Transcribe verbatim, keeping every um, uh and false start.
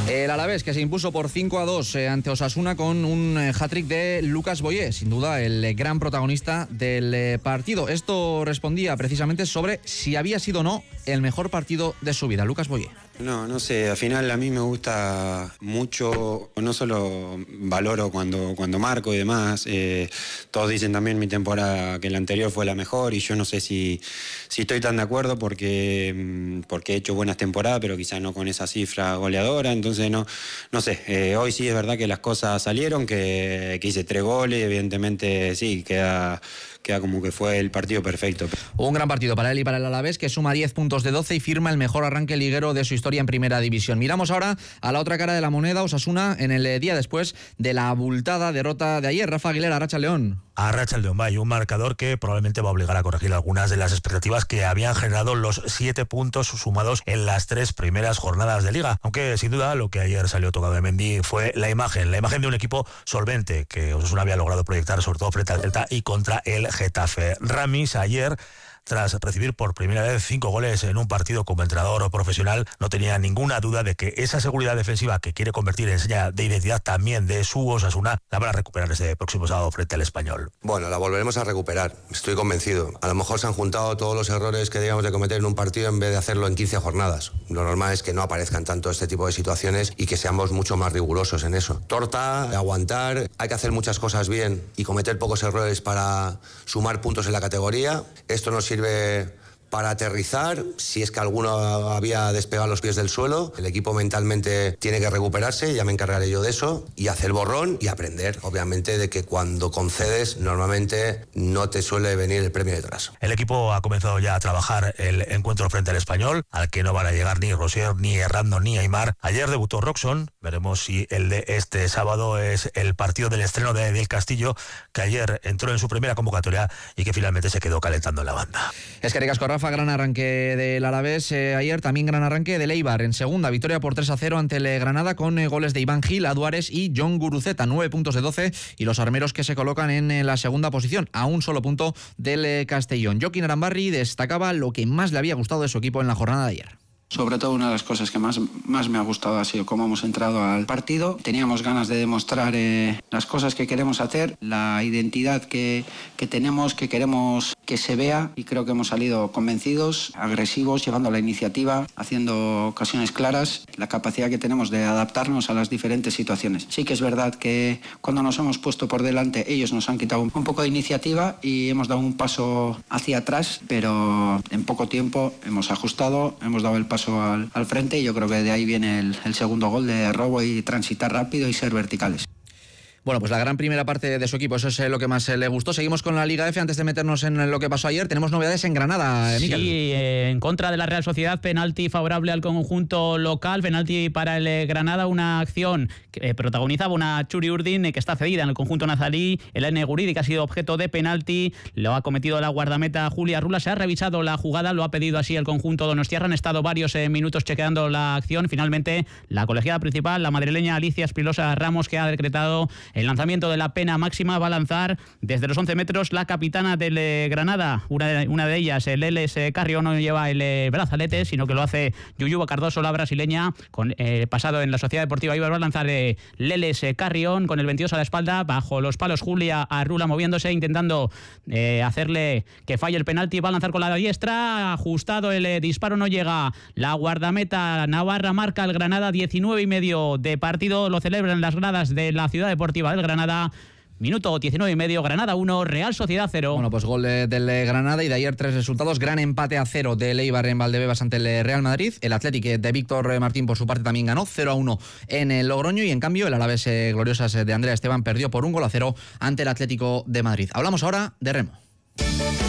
El Alavés, que se impuso por cinco a dos eh, ante Osasuna con un eh, hat-trick de Lucas Boyé, sin duda el eh, gran protagonista del eh, partido. Esto respondía precisamente sobre si había sido o no el mejor partido de su vida. Lucas Boyé. No, no sé, al final a mí me gusta mucho, no solo valoro cuando, cuando marco y demás, eh, todos dicen también mi temporada que la anterior fue la mejor y yo no sé si, si estoy tan de acuerdo porque, porque he hecho buenas temporadas, pero quizás no con esa cifra goleadora, entonces no, no sé, eh, hoy sí es verdad que las cosas salieron, que, que hice tres goles, evidentemente sí, queda... queda como que fue el partido perfecto. Un gran partido para él y para el Alavés, que suma diez puntos de doce y firma el mejor arranque liguero de su historia en Primera División. Miramos ahora a la otra cara de la moneda, Osasuna, en el día después de la abultada derrota de ayer. Rafa Aguilera, Arratsaldeon. Arratsaldeon, vaya, un marcador que probablemente va a obligar a corregir algunas de las expectativas que habían generado los siete puntos sumados en las tres primeras jornadas de Liga. Aunque sin duda lo que ayer salió tocado de Mendy fue la imagen, la imagen de un equipo solvente que Osasuna había logrado proyectar sobre todo frente al Celta y contra el Getafe. Ramis ayer, tras recibir por primera vez cinco goles en un partido como entrenador profesional, no tenía ninguna duda de que esa seguridad defensiva que quiere convertir en seña de identidad también de su Osasuna la van a recuperar este próximo sábado frente al Español. Bueno, la volveremos a recuperar, estoy convencido. A lo mejor se han juntado todos los errores que debíamos de cometer en un partido en vez de hacerlo en quince jornadas. Lo normal es que no aparezcan tanto este tipo de situaciones y que seamos mucho más rigurosos en eso. Torta, aguantar, hay que hacer muchas cosas bien y cometer pocos errores para sumar puntos en la categoría. Esto nos sirve para aterrizar, si es que alguno había despegado los pies del suelo. El equipo mentalmente tiene que recuperarse, ya me encargaré yo de eso, y hacer borrón y aprender, obviamente, de que cuando concedes normalmente no te suele venir el premio detrás. El equipo ha comenzado ya a trabajar el encuentro frente al Español, al que no van a llegar ni Rosier, ni Hernando, ni Aimar. Ayer debutó Roxon, veremos si el de este sábado es el partido del estreno de Del Castillo, que ayer entró en su primera convocatoria y que finalmente se quedó calentando en la banda. Es que ricasco, Rafa, gran arranque del Alavés eh, ayer, también gran arranque del Eibar en segunda, victoria por tres a cero ante el Granada con eh, goles de Iván Gil, Aduares y John Guruceta, nueve puntos de doce y los armeros que se colocan en eh, la segunda posición, a un solo punto del eh, Castellón. Joaquín Arambarri destacaba lo que más le había gustado de su equipo en la jornada de ayer. Sobre todo una de las cosas que más, más me ha gustado ha sido cómo hemos entrado al partido. Teníamos ganas de demostrar eh, las cosas que queremos hacer, la identidad que, que tenemos, que queremos que se vea, y creo que hemos salido convencidos, agresivos, llevando la iniciativa, haciendo ocasiones claras, la capacidad que tenemos de adaptarnos a las diferentes situaciones. Sí que es verdad que cuando nos hemos puesto por delante ellos nos han quitado un poco de iniciativa y hemos dado un paso hacia atrás, pero en poco tiempo hemos ajustado, hemos dado el paso Al, al frente y yo creo que de ahí viene el, el segundo gol de robo y transitar rápido y ser verticales. Bueno, pues la gran primera parte de su equipo, eso es lo que más le gustó. Seguimos con la Liga F antes de meternos en lo que pasó ayer. Tenemos novedades en Granada, Miquel. Sí, eh, en contra de la Real Sociedad, penalti favorable al conjunto local, penalti para el eh, Granada, una acción que eh, protagonizaba una Churi Urdin eh, que está cedida en el conjunto nazarí, el N Guridi, que ha sido objeto de penalti, lo ha cometido la guardameta Julia Rula. Se ha revisado la jugada, lo ha pedido así el conjunto donostiarra. Han estado varios eh, minutos chequeando la acción. Finalmente, la colegiada principal, la madrileña Alicia Espilosa Ramos, que ha decretado el lanzamiento de la pena máxima, va a lanzar desde los once metros la capitana del eh, Granada. Una de, una de ellas, el Leles eh, Carrión, no lleva el eh, brazalete, sino que lo hace Yuyuba Cardoso, la brasileña, con eh, pasado en la Sociedad Deportiva Eibar. Va a lanzar eh, Leles eh, Carrión con el veintidós a la espalda, bajo los palos Julia Arrula moviéndose, intentando eh, hacerle que falle el penalti. Va a lanzar con la diestra, ajustado el eh, disparo, no llega la guardameta navarra. Marca el Granada, diecinueve y medio de partido, lo celebran las gradas de la Ciudad Deportiva del Granada. Minuto diecinueve y medio, Granada uno, Real Sociedad cero. Bueno, pues gol del Granada y de ayer tres resultados. Gran empate a cero del Eibar en Valdebebas ante el Real Madrid. El Athletic de Víctor Martín por su parte también ganó cero a uno en el Logroño, y en cambio el Alavés eh, Gloriosas de Andrea Esteban perdió por un gol a cero ante el Atlético de Madrid. Hablamos ahora de remo.